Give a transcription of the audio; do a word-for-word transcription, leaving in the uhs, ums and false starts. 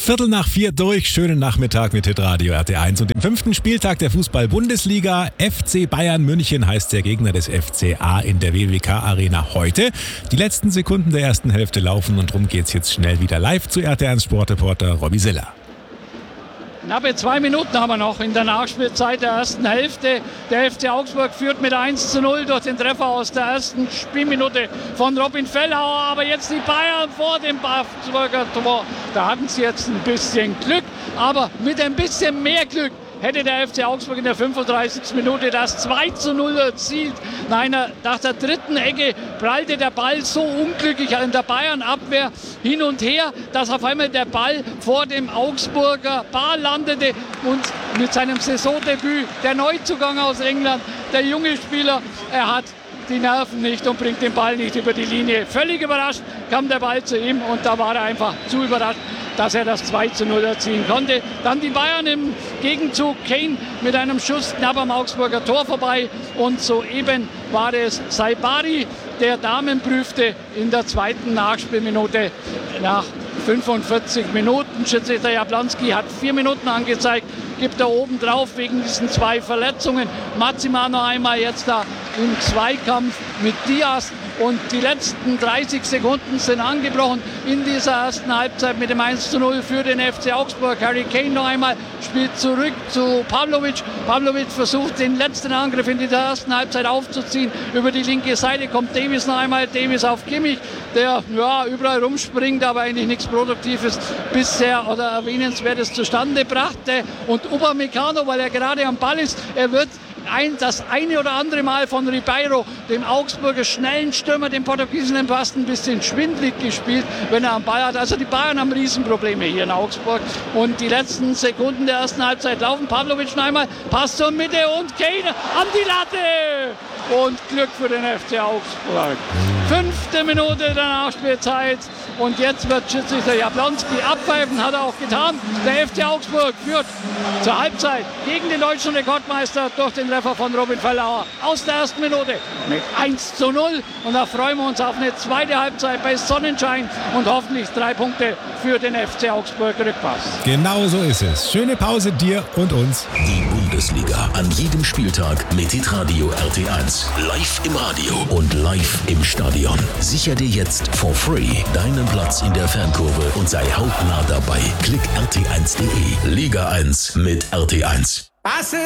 Viertel nach vier durch. Schönen Nachmittag mit Hitradio R T eins und dem fünften Spieltag der Fußball-Bundesliga. F C Bayern München heißt der Gegner des F C A in der W W K-Arena heute. Die letzten Sekunden der ersten Hälfte laufen und darum geht's jetzt schnell wieder live zu R T eins Sportreporter Robbie Siller. Knappe zwei Minuten haben wir noch in der Nachspielzeit der ersten Hälfte. Der F C Augsburg führt mit eins zu null durch den Treffer aus der ersten Spielminute von Robin Fellhauer. Aber jetzt die Bayern vor dem Augsburger Tor. Da hatten sie jetzt ein bisschen Glück, aber mit ein bisschen mehr Glück hätte der F C Augsburg in der fünfunddreißigsten Minute das zwei zu null erzielt. Nein, nach der dritten Ecke prallte der Ball so unglücklich in der Bayern-Abwehr hin und her, dass auf einmal der Ball vor dem Augsburger Bar landete und mit seinem Saisondebüt der Neuzugang aus England, der junge Spieler, er hat die Nerven nicht und bringt den Ball nicht über die Linie. Völlig überrascht kam der Ball zu ihm und da war er einfach zu überrascht, dass er das zwei zu null erzielen konnte. Dann die Bayern im Gegenzug, Kane mit einem Schuss knapp am Augsburger Tor vorbei und soeben war es Saibari, der Damen prüfte in der zweiten Nachspielminute nach fünfundvierzig Minuten. Schiedsrichter Jablonski hat vier Minuten angezeigt, gibt da oben drauf wegen diesen zwei Verletzungen. Maximal noch einmal jetzt da im Zweikampf mit Diaz und die letzten dreißig Sekunden sind angebrochen in dieser ersten Halbzeit mit dem eins zu null für den F C Augsburg. Harry Kane noch einmal spielt zurück zu Pavlovic. Pavlovic versucht den letzten Angriff in dieser ersten Halbzeit aufzuziehen. Über die linke Seite kommt Davis noch einmal. Davis auf Kimmich, der ja, überall rumspringt, aber eigentlich nichts Produktives bisher oder Erwähnenswertes zustande brachte. Und Upamecano, weil er gerade am Ball ist, er wird ein, das eine oder andere Mal von Ribeiro, dem Augsburger schnellen Stürmer, dem Portugiesen, fast ein bisschen schwindlig gespielt, wenn er am Ball hat. Also die Bayern haben Riesenprobleme hier in Augsburg. Und die letzten Sekunden der ersten Halbzeit laufen. Pavlovic noch einmal, Pass zur Mitte und Kane an die Latte. Und Glück für den F C Augsburg. Fünfte Minute der Nachspielzeit. Und jetzt wird Schiedsrichter Jablonski abpfeifen, hat er auch getan. Der F C Augsburg führt zur Halbzeit gegen den deutschen Rekordmeister durch den Treffer von Robin Fellhauer aus der ersten Minute mit eins zu null. Und da freuen wir uns auf eine zweite Halbzeit bei Sonnenschein und hoffentlich drei Punkte für den F C Augsburg Rückpass. Genau so ist es. Schöne Pause dir und uns. Die Bundesliga an jedem Spieltag mit Hitradio R T eins. Live im Radio und live im Stadion. Sicher dir jetzt for free deinen Platz in der Fankurve und sei hautnah dabei. Klick R T eins punkt de. Liga eins mit R T eins.